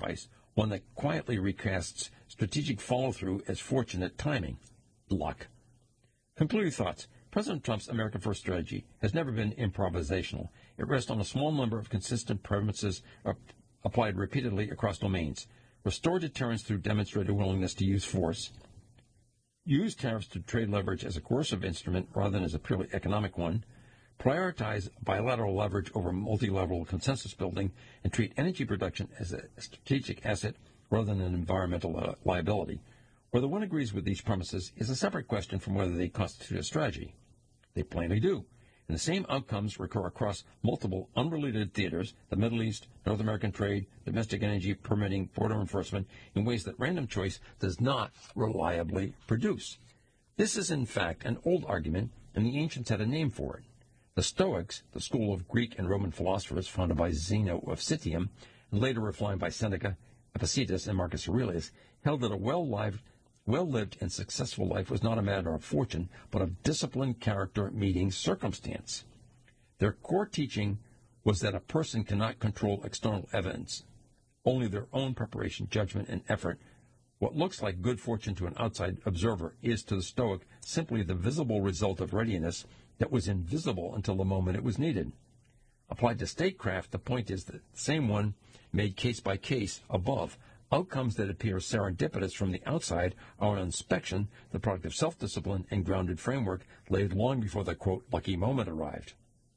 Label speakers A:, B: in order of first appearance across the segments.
A: device, one that quietly recasts strategic follow-through as fortunate timing. Luck. Concluding thoughts. President Trump's America First strategy has never been improvisational. It rests on a small number of consistent premises applied repeatedly across domains. Restore deterrence through demonstrated willingness to use force. Use tariffs to trade leverage as a coercive instrument rather than as a purely economic one. Prioritize bilateral leverage over multilateral consensus building, and treat energy production as a strategic asset rather than an environmental liability. Whether one agrees with these premises is a separate question from whether they constitute a strategy. They plainly do. And the same outcomes recur across multiple unrelated theaters, the Middle East, North American trade, domestic energy, permitting, border enforcement, in ways that random choice does not reliably produce. This is, in fact, an old argument, and the ancients had a name for it. The Stoics, the school of Greek and Roman philosophers founded by Zeno of Citium, and later refined by Seneca, Epictetus, and Marcus Aurelius, held that a well-lived and successful life was not a matter of fortune, but of discipline, character, meeting, circumstance. Their core teaching was that a person cannot control external evidence, only their own preparation, judgment, and effort. What looks like good fortune to an outside observer is to the Stoic simply the visible result of readiness that was invisible until the moment it was needed. Applied to statecraft, the point is the same one made case by case above. Outcomes that appear serendipitous from the outside are on inspection the product of self-discipline and grounded framework laid long before the, quote, lucky moment arrived.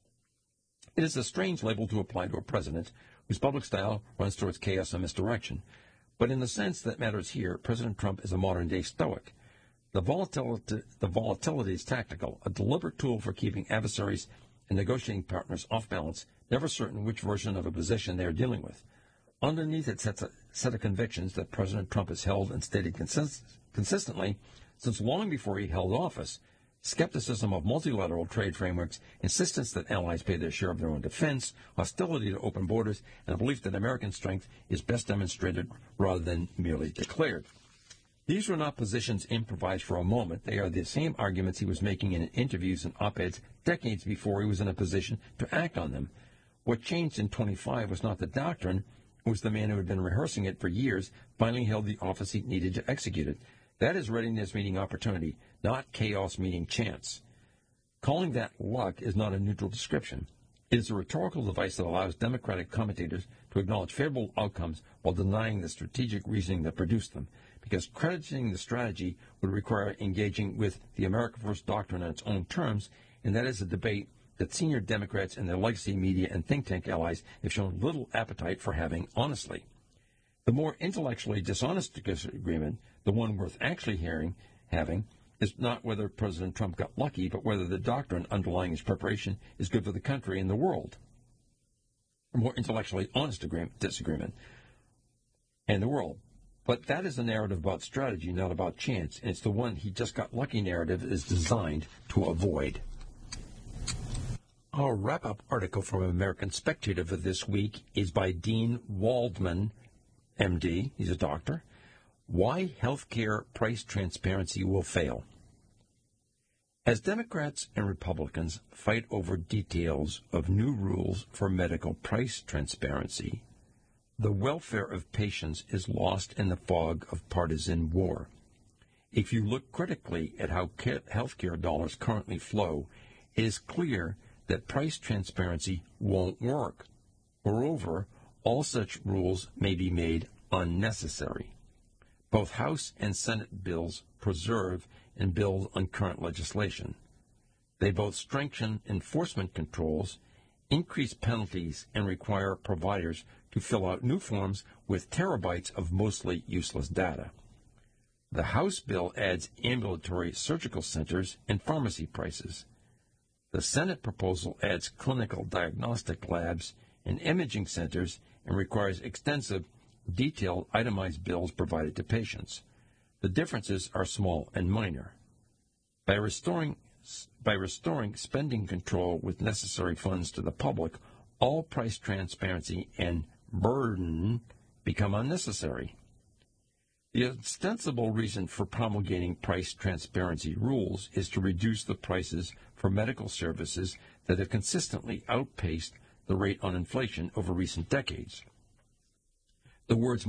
A: It is a strange label to apply to a president whose public style runs towards chaos and misdirection. But in the sense that matters here, President Trump is a modern-day Stoic. The volatility is tactical, a deliberate tool for keeping adversaries and negotiating partners off balance, never certain which version of a position they are dealing with. Underneath it sits a set of convictions that President Trump has held and stated consistently since long before he held office: skepticism of multilateral trade frameworks, insistence that allies pay their share of their own defense, hostility to open borders, and a belief that American strength is best demonstrated rather than merely declared. These were not positions improvised for a moment. They are the same arguments he was making in interviews and op-eds decades before he was in a position to act on them. What changed in 25 was not the doctrine. It was the man who had been rehearsing it for years, finally held the office he needed to execute it. That is readiness meeting opportunity, not chaos meeting chance. Calling that luck is not a neutral description. It is a rhetorical device that allows Democratic commentators to acknowledge favorable outcomes while denying the strategic reasoning that produced them, because crediting the strategy would require engaging with the America First doctrine on its own terms, and that is a debate that senior Democrats and their legacy media and think tank allies have shown little appetite for having honestly. The more intellectually dishonest disagreement, the one worth actually having, is not whether President Trump got lucky, but whether the doctrine underlying his preparation is good for the country and the world. A more intellectually honest disagreement and the world. But that is a narrative about strategy, not about chance, and it's the one he just got lucky narrative is designed to avoid. Our wrap-up article from American Spectator for this week is by Dean Waldman, MD. He's a doctor. Why Healthcare Price Transparency Will Fail. As Democrats and Republicans fight over details of new rules for medical price transparency, the welfare of patients is lost in the fog of partisan war. If you look critically at how healthcare dollars currently flow, it is clear that price transparency won't work. Moreover, all such rules may be made unnecessary. Both House and Senate bills preserve and build on current legislation. They both strengthen enforcement controls, increase penalties, and require providers to fill out new forms with terabytes of mostly useless data. The House bill adds ambulatory surgical centers and pharmacy prices. The Senate proposal adds clinical diagnostic labs and imaging centers and requires extensive, detailed, itemized bills provided to patients. The differences are small and minor. By restoring spending control with necessary funds to the public, all price transparency and burden become unnecessary. The ostensible reason for promulgating price transparency rules is to reduce the prices for medical services that have consistently outpaced the rate on inflation over recent decades. The words